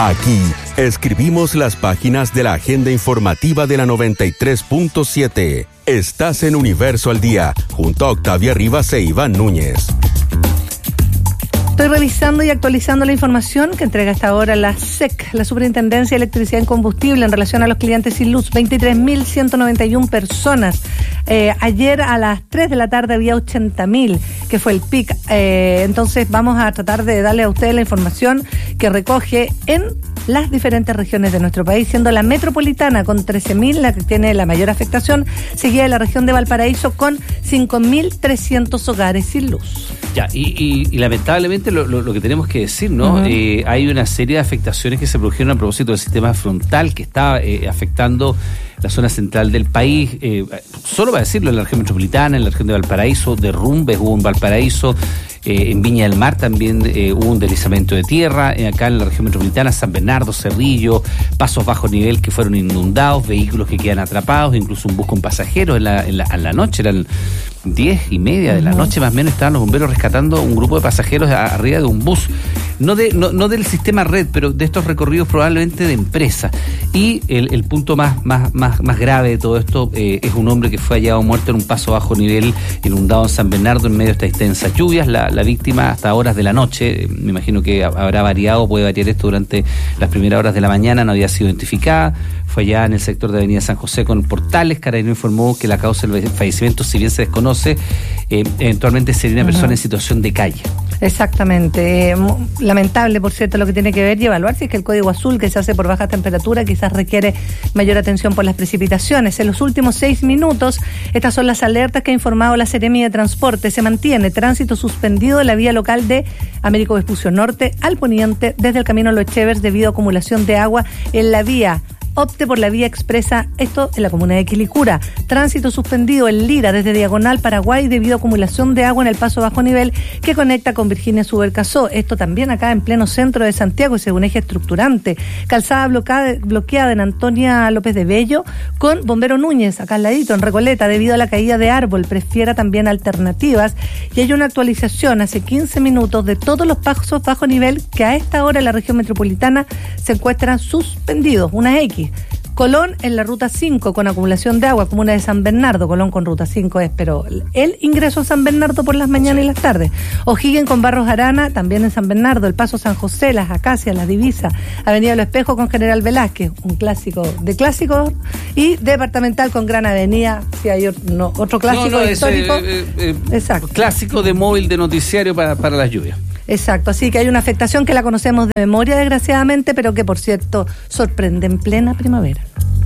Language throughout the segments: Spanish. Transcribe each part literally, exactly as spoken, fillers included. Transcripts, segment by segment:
Aquí escribimos las páginas de la agenda informativa de la noventa y tres punto siete. Estás en Universo al Día, junto a Octavia Rivas e Iván Núñez. Estoy revisando y actualizando la información que entrega hasta ahora la S E C, la Superintendencia de Electricidad y Combustible, en relación a los clientes sin luz. veintitrés mil ciento noventa y una personas. Eh, ayer a las tres de la tarde había ochenta mil, que fue el pic. Eh, entonces vamos a tratar de darle a ustedes la información que recoge en las diferentes regiones de nuestro país, siendo la metropolitana con trece mil la que tiene la mayor afectación, seguida de la región de Valparaíso con cinco mil trescientos hogares sin luz. Ya, y, y, y lamentablemente lo, lo, lo que tenemos que decir, ¿no? Uh-huh. Eh, hay una serie de afectaciones que se produjeron a propósito del sistema frontal que está eh, afectando la zona central del país, eh, solo para decirlo, en la región metropolitana, en la región de Valparaíso, derrumbes hubo en Valparaíso, eh, en Viña del Mar también eh, hubo un deslizamiento de tierra, eh, acá en la región metropolitana, San Bernardo, Cerrillo, pasos bajo nivel que fueron inundados, vehículos que quedan atrapados, incluso un bus con pasajeros en la, en la, en la noche, eran diez y media de la noche más o menos, estaban los bomberos rescatando un grupo de pasajeros arriba de un bus, no de no, no del sistema red, pero de estos recorridos probablemente de empresa. Y el, el punto más, más, más, más grave de todo esto eh, es un hombre que fue hallado muerto en un paso bajo nivel inundado en San Bernardo en medio de estas extensas lluvias. La, la víctima hasta horas de la noche, me imagino que habrá variado, puede variar esto durante las primeras horas de la mañana, no había sido identificada. Fue allá en el sector de Avenida San José con Portales. Carabineros informó que la causa del fallecimiento, si bien se desconoce, eh, eventualmente sería una persona uh-huh. en situación de calle. Exactamente. Eh, lamentable, por cierto, lo que tiene que ver y evaluar si es que el código azul que se hace por baja temperatura quizás requiere mayor atención por las precipitaciones. En los últimos seis minutos, estas son las alertas que ha informado la Seremi de Transporte. Se mantiene tránsito suspendido en la vía local de Américo Vespucio Norte al poniente desde el camino Los Chevers debido a acumulación de agua en la vía. Opte por la vía expresa, esto en la comuna de Quilicura. Tránsito suspendido en Lira desde Diagonal Paraguay debido a acumulación de agua en el paso bajo nivel que conecta con Virginia Subercasó. Esto también acá en pleno centro de Santiago, ese es un eje estructurante. Calzada bloqueada, bloqueada en Antonia López de Bello con Bombero Núñez, acá al ladito, en Recoleta, debido a la caída de árbol. Prefiera también alternativas. Y hay una actualización hace quince minutos de todos los pasos bajo nivel que a esta hora en la región metropolitana se encuentran suspendidos. Una X. Colón en la ruta cinco con acumulación de agua, comuna de San Bernardo. Colón con ruta cinco es, pero el ingreso a San Bernardo por las mañanas y las tardes. O'Higgins con Barros Arana, también en San Bernardo. El Paso San José, Las Acacias, Las Divisas. Avenida Los Espejos con General Velázquez, un clásico de clásicos. Y Departamental con Gran Avenida, si hay otro, no, otro clásico no, no, histórico. Es, eh, eh, Exacto. Clásico de móvil de noticiario para, para las lluvias. Exacto, así que hay una afectación que la conocemos de memoria, desgraciadamente, pero que, por cierto, sorprende en plena primavera.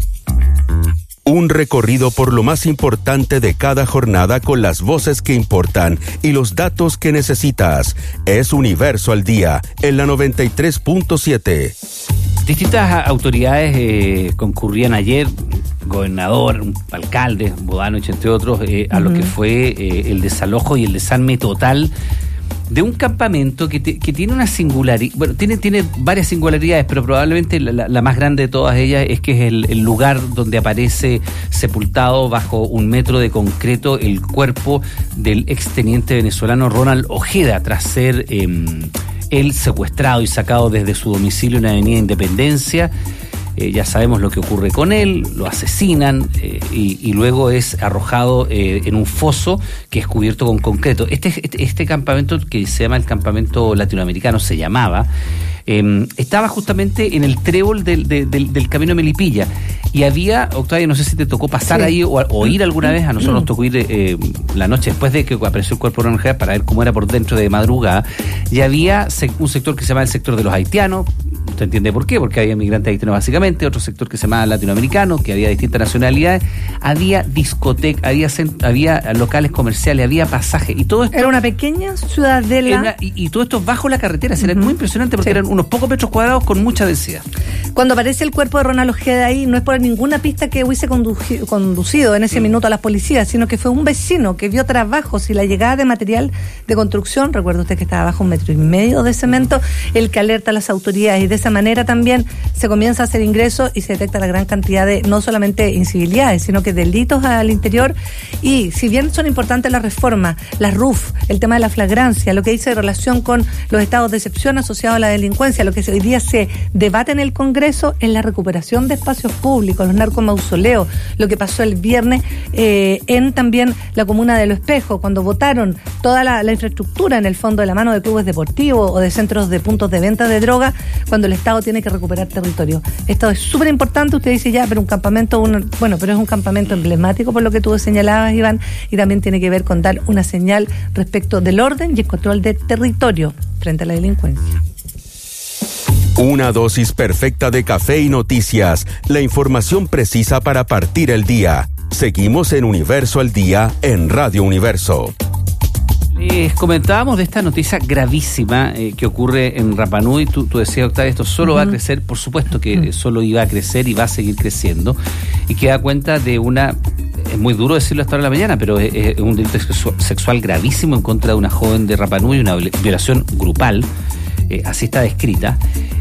Un recorrido por lo más importante de cada jornada con las voces que importan y los datos que necesitas. Es Universo al Día, en la noventa y tres punto siete. Distintas autoridades eh, concurrían ayer, gobernador, alcalde, Bodanovich, entre otros, eh, a uh-huh. lo que fue eh, el desalojo y el desarme total de un campamento que, te, que tiene una singularidad, bueno, tiene, tiene varias singularidades, pero probablemente la, la, la más grande de todas ellas es que es el, el lugar donde aparece sepultado bajo un metro de concreto el cuerpo del exteniente venezolano Ronald Ojeda, tras ser eh, él secuestrado y sacado desde su domicilio en la Avenida Independencia. Eh, ya sabemos lo que ocurre con él, lo asesinan eh, y, y luego es arrojado eh, en un foso que es cubierto con concreto. Este, este, este campamento, que se llama el campamento latinoamericano, se llamaba, eh, estaba justamente en el trébol del, del, del, del camino Melipilla. Y había, Octavia, no sé si te tocó pasar sí. ahí o, o ir alguna vez, a nosotros nos tocó ir eh, la noche después de que apareció el cuerpo de una mujer para ver cómo era por dentro de madrugada, y había un sector que se llama el sector de los haitianos. ¿Usted entiende por qué? Porque había migrantes haitianos básicamente, otro sector que se llamaba latinoamericano, que había distintas nacionalidades, había discoteca, había, cent- había locales comerciales, había pasaje, y todo esto... Era una pequeña ciudadela. Una, y, y todo esto bajo la carretera, uh-huh. era muy impresionante porque sí. eran unos pocos metros cuadrados con mucha densidad. Cuando aparece el cuerpo de Ronald Ojeda ahí, no es por ninguna pista que hubiese conduci- conducido en ese mm. minuto a las policías, sino que fue un vecino que vio trabajos y la llegada de material de construcción, recuerda usted que estaba bajo un metro y medio de cemento, el que alerta a las autoridades, y de esa manera también se comienza a hacer ingresos y se detecta la gran cantidad de, no solamente incivilidades, sino que delitos al interior. Y si bien son importantes las reformas, las R U F, el tema de la flagrancia, lo que dice en relación con los estados de excepción asociados a la delincuencia, lo que hoy día se debate en el Congreso es la recuperación de espacios públicos, los narcomausoleos, lo que pasó el viernes eh, en también la comuna de Lo Espejo, cuando votaron toda la, la infraestructura en el fondo de la mano de clubes deportivos o de centros de puntos de venta de droga, cuando el Estado tiene que recuperar territorio. Esto es súper importante. Usted dice ya, pero un campamento, un, bueno, pero es un campamento emblemático por lo que tú señalabas, Iván, y también tiene que ver con dar una señal respecto del orden y el control de territorio frente a la delincuencia. Una dosis perfecta de café y noticias, la información precisa para partir el día. Seguimos en Universo al Día en Radio Universo. Les comentábamos de esta noticia gravísima eh, que ocurre en Rapa Nui. Tú, tú decías, Octavia, esto solo uh-huh. va a crecer. Por supuesto que uh-huh. solo iba a crecer y va a seguir creciendo. Y que da cuenta de una... Es muy duro decirlo hasta ahora de la mañana, pero es, es un delito sexual gravísimo en contra de una joven de Rapa Nui, una violación grupal. Eh, así está descrita,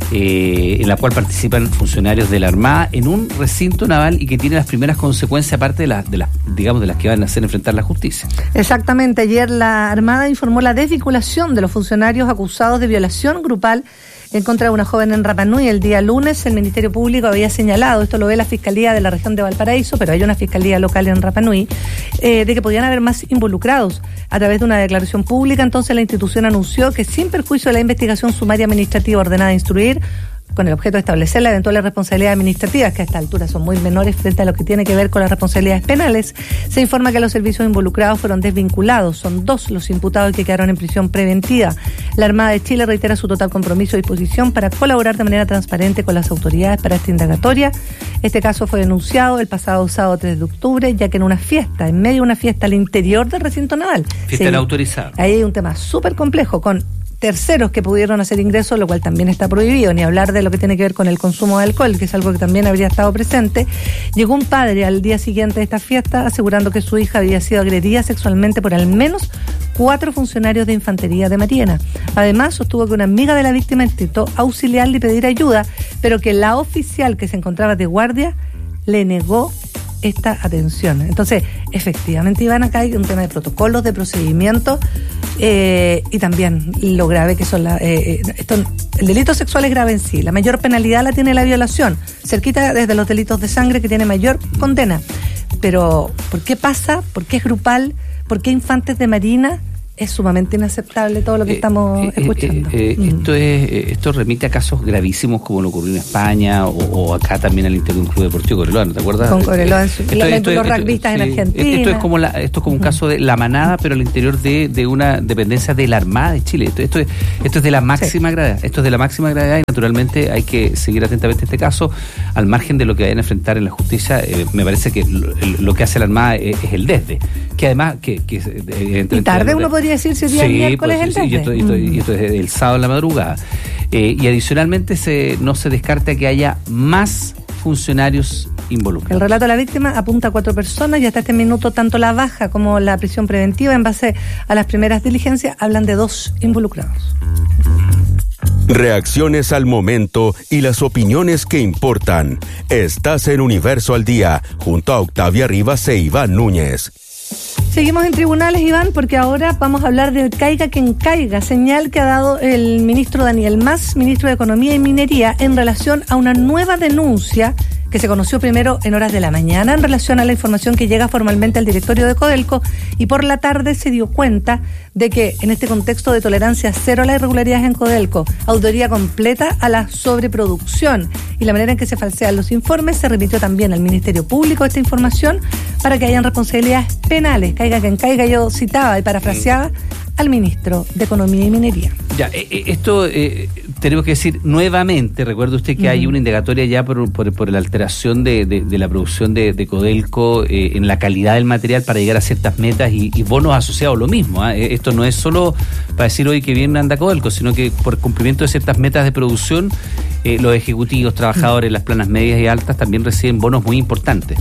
eh, en la cual participan funcionarios de la Armada en un recinto naval y que tiene las primeras consecuencias, aparte de las, de las, digamos, de las que van a hacer enfrentar la justicia. Exactamente. Ayer la Armada informó la desvinculación de los funcionarios acusados de violación grupal en contra de una joven en Rapa Nui. El día lunes el Ministerio Público había señalado, esto lo ve la Fiscalía de la región de Valparaíso, pero hay una Fiscalía local en Rapa Nui, eh, de que podían haber más involucrados. A través de una declaración pública, entonces la institución anunció que sin perjuicio de la investigación sumaria administrativa ordenada a instruir, con el objeto de establecer las eventuales responsabilidades administrativas, que a esta altura son muy menores frente a lo que tiene que ver con las responsabilidades penales, se informa que los servicios involucrados fueron desvinculados. Son dos los imputados que quedaron en prisión preventiva. La Armada de Chile reitera su total compromiso y disposición para colaborar de manera transparente con las autoridades para esta indagatoria. Este caso fue denunciado el pasado sábado tres de octubre, ya que en una fiesta, en medio de una fiesta al interior del recinto naval. Fiesta no autorizada. Ahí hay un tema súper complejo con terceros que pudieron hacer ingresos, lo cual también está prohibido, ni hablar de lo que tiene que ver con el consumo de alcohol, que es algo que también habría estado presente. Llegó un padre al día siguiente de esta fiesta asegurando que su hija había sido agredida sexualmente por al menos cuatro funcionarios de infantería de Mariena. Además, sostuvo que una amiga de la víctima intentó auxiliarle y pedir ayuda, pero que la oficial que se encontraba de guardia le negó esta atención. Entonces, efectivamente, Iván, acá hay un tema de protocolos, de procedimientos, eh, y también lo grave que son las... Eh, esto, el delito sexual es grave en sí. La mayor penalidad la tiene la violación, cerquita desde los delitos de sangre, que tiene mayor condena. Pero, ¿por qué pasa? ¿Por qué es grupal? ¿Por qué infantes de Marina? Es sumamente inaceptable todo lo que eh, estamos eh, escuchando. Eh, eh, mm. Esto es esto remite a casos gravísimos como lo ocurrió en España o, o acá también al interior de un club deportivo, Cobreloa, ¿no te acuerdas? Con Cobreloa, esto, esto, esto, los rugbyistas en sí, Argentina. Esto es como la, esto es como un caso de la manada, pero al interior de, de una dependencia de la Armada de Chile. Esto, esto, es, esto es de la máxima sí. gravedad. Esto es de la máxima gravedad y naturalmente hay que seguir atentamente este caso, al margen de lo que vayan a enfrentar en la justicia. Eh, me parece que lo, lo que hace la Armada es, es el desde, que además que, que eh, y tarde uno podría decir si día sí, miércoles pues, el sí, y, esto, y, esto, y esto es el sábado en la madrugada. Eh, y adicionalmente se, no se descarta que haya más funcionarios involucrados. El relato de la víctima apunta a cuatro personas y hasta este minuto tanto la baja como la prisión preventiva en base a las primeras diligencias hablan de dos involucrados. Reacciones al momento y las opiniones que importan. Estás en Universo al Día junto a Octavia Rivas e Iván Núñez. Seguimos en tribunales, Iván, porque ahora vamos a hablar del caiga quien caiga, señal que ha dado el ministro Daniel Mas, ministro de Economía y Minería, en relación a una nueva denuncia que se conoció primero en horas de la mañana en relación a la información que llega formalmente al directorio de Codelco, y por la tarde se dio cuenta de que en este contexto de tolerancia cero a las irregularidades en Codelco, auditoría completa a la sobreproducción y la manera en que se falsean los informes, se remitió también al Ministerio Público esta información para que hayan responsabilidades penales. Caiga quien caiga, yo citaba y parafraseaba al ministro de Economía y Minería. Ya, eh, esto eh, tenemos que decir nuevamente, recuerde usted que uh-huh. hay una indagatoria ya por, por, por la alteración de, de, de la producción de, de Codelco eh, en la calidad del material para llegar a ciertas metas y, y bonos asociados a lo mismo. ¿eh? Esto no es solo para decir hoy que bien anda Codelco, sino que por cumplimiento de ciertas metas de producción eh, los ejecutivos, trabajadores, las planas medias y altas también reciben bonos muy importantes.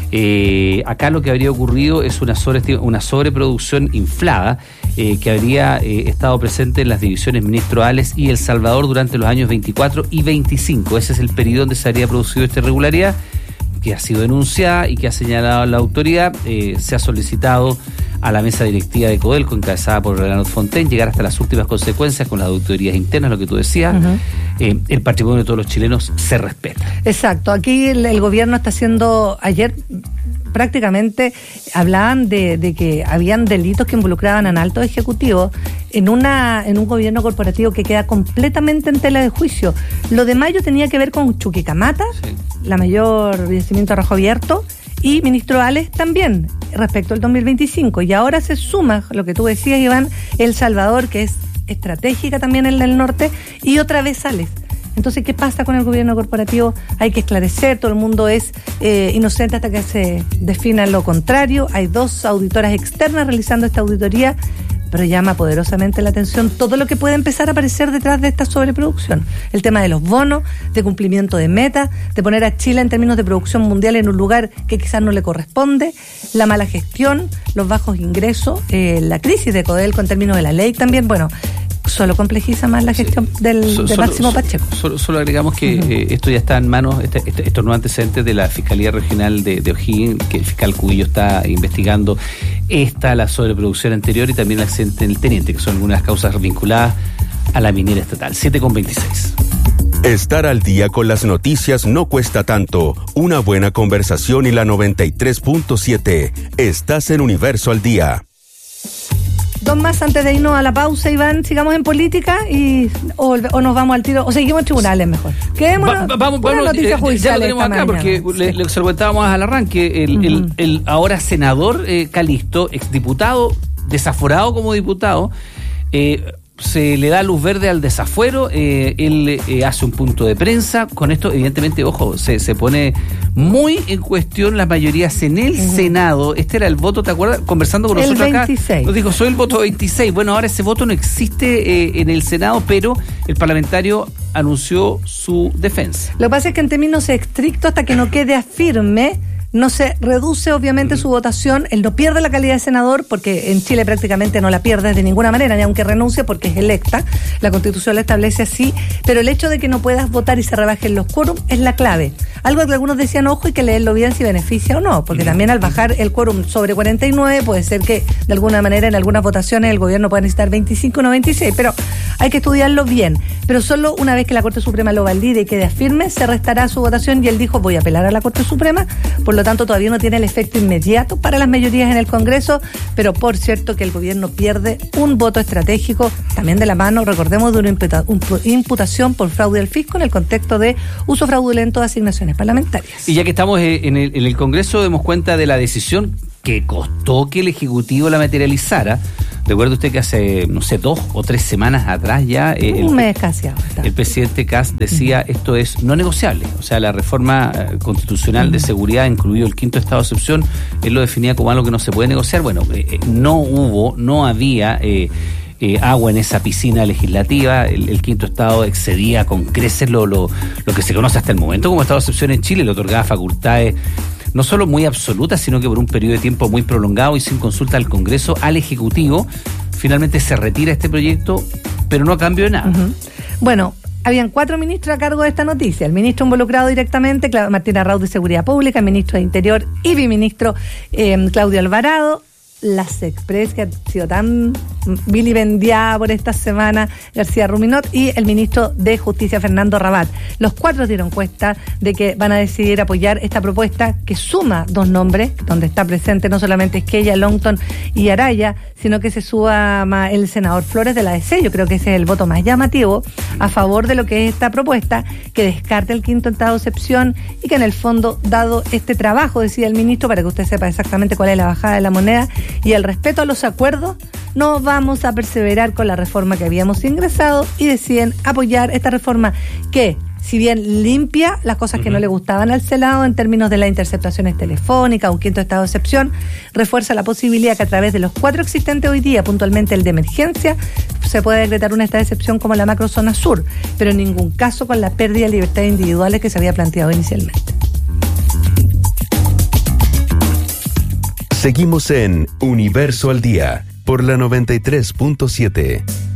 Eh, acá lo que habría ocurrido es una, sobre, una sobreproducción inflada eh, que habría eh, estado presente en las divisiones ministeriales y El Salvador durante los años veinticuatro y veinticinco. Ese es el periodo donde se habría producido esta irregularidad, que ha sido denunciada y que ha señalado la autoridad. Eh, se ha solicitado a la mesa directiva de Codelco, encabezada por Renato Fontaine, llegar hasta las últimas consecuencias con las auditorías internas, lo que tú decías. Uh-huh. Eh, el patrimonio de todos los chilenos se respeta. Exacto. Aquí el, el gobierno está haciendo, ayer prácticamente hablaban de, de que habían delitos que involucraban a altos ejecutivos en una en un gobierno corporativo que queda completamente en tela de juicio. Lo de mayo tenía que ver con Chuquicamata, sí, la mayor yacimiento a rojo abierto, y ministro Ales también, respecto al dos mil veinticinco. Y ahora se suma lo que tú decías, Iván, El Salvador, que es estratégica también en el norte, y otra vez Ales. Entonces, ¿qué pasa con el gobierno corporativo? Hay que esclarecer, todo el mundo es eh, inocente hasta que se defina lo contrario. Hay dos auditoras externas realizando esta auditoría, pero llama poderosamente la atención todo lo que puede empezar a aparecer detrás de esta sobreproducción. El tema de los bonos, de cumplimiento de metas, de poner a Chile en términos de producción mundial en un lugar que quizás no le corresponde, la mala gestión, los bajos ingresos, eh, la crisis de Codelco en términos de la ley también. Bueno, solo complejiza más la gestión sí. del, so, de solo, Máximo Pacheco. Solo, solo agregamos que uh-huh. eh, esto ya está en manos, este, este, estos nuevos antecedentes de la Fiscalía Regional de, de O'Higgins, que el fiscal Cubillo está investigando esta, la sobreproducción anterior y también el accidente del teniente, que son algunas de las causas vinculadas a la minera estatal. siete con veintiséis. Estar al día con las noticias no cuesta tanto. Una buena conversación y la noventa y tres punto siete. Estás en Universo al Día. Dos más antes de irnos a la pausa, Iván. Sigamos en política y o, o nos vamos al tiro, o seguimos en tribunales mejor. Quedémonos Va, vamos, con bueno, noticias eh, judiciales. Ya lo tenemos acá mañana. Porque sí. le, le, se lo comentábamos al arranque. El, uh-huh. el, el ahora senador eh, Calisto, exdiputado, desaforado como diputado, eh, se le da luz verde al desafuero. eh, él eh, hace un punto de prensa. Con esto, evidentemente, ojo, se, se pone muy en cuestión las mayorías en el uh-huh. Senado. Este era el voto, ¿te acuerdas? Conversando con nosotros el veintiséis. Acá, nos dijo, soy el voto veintiséis. Bueno, ahora ese voto no existe eh, en el Senado, pero el parlamentario anunció su defensa. Lo que pasa es que en términos estrictos, hasta que no quede firme, no se reduce obviamente su votación. Él no pierde la calidad de senador, porque en Chile prácticamente no la pierde de ninguna manera, ni aunque renuncie, porque es electa. La Constitución la establece así, pero el hecho de que no puedas votar y se rebajen los quórum es la clave. Algo que algunos decían, ojo, hay que leerlo bien si beneficia o no, porque también al bajar el quórum sobre cuarenta y nueve puede ser que de alguna manera en algunas votaciones el gobierno pueda necesitar veinticinco, no veintiséis, pero hay que estudiarlo bien. Pero solo una vez que la Corte Suprema lo valide y quede firme, se restará su votación, y él dijo, voy a apelar a la Corte Suprema. Por lo tanto, todavía no tiene el efecto inmediato para las mayorías en el Congreso, pero por cierto que el gobierno pierde un voto estratégico, también de la mano, recordemos, de una imputa, un, imputación por fraude al fisco en el contexto de uso fraudulento de asignaciones parlamentarias. Y ya que estamos en el, en el Congreso, demos cuenta de la decisión que costó que el Ejecutivo la materializara. Recuerda usted que hace, no sé, dos o tres semanas atrás ya eh, un el, mes casi ahora. el presidente Kast decía uh-huh. esto es no negociable. O sea, la reforma eh, constitucional uh-huh. de seguridad, incluido el quinto estado de excepción, él lo definía como algo que no se puede negociar. Bueno, eh, no hubo, no había eh, eh, agua en esa piscina legislativa. El, el quinto estado excedía con creces lo, lo, lo que se conoce hasta el momento como estado de excepción en Chile. Le otorgaba facultades no solo muy absolutas, sino que por un periodo de tiempo muy prolongado y sin consulta al Congreso, al Ejecutivo. Finalmente se retira este proyecto, pero no a cambio de nada. Uh-huh. Bueno, habían cuatro ministros a cargo de esta noticia. El ministro involucrado directamente, Martín Arraud, de Seguridad Pública, el ministro de Interior y viceministro eh, Claudio Alvarado, la SECPRES, que ha sido tan vilipendiada por esta semana, García Ruminot, y el ministro de Justicia, Fernando Rabat. Los cuatro dieron cuenta de que van a decidir apoyar esta propuesta que suma dos nombres, donde está presente no solamente Esquella, Longton y Araya, sino que se suma el senador Flores de la D C. Yo creo que ese es el voto más llamativo a favor de lo que es esta propuesta, que descarte el quinto estado de excepción y que en el fondo, dado este trabajo, decía el ministro, para que usted sepa exactamente cuál es la bajada de la moneda, y el respeto a los acuerdos, no vamos a perseverar con la reforma que habíamos ingresado, y deciden apoyar esta reforma que si bien limpia las cosas que uh-huh. no le gustaban al Senado en términos de las interceptaciones telefónicas, un quinto estado de excepción, refuerza la posibilidad que a través de los cuatro existentes hoy día, puntualmente el de emergencia, se puede decretar un estado de excepción como la macrozona sur, pero en ningún caso con la pérdida de libertades individuales que se había planteado inicialmente. Seguimos en Universo al Día por la noventa y tres punto siete.